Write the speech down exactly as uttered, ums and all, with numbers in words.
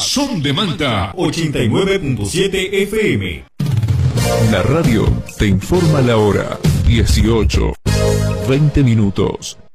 Son de Manta ochenta y nueve punto siete F M. La radio te informa la hora. dieciocho, veinte minutos.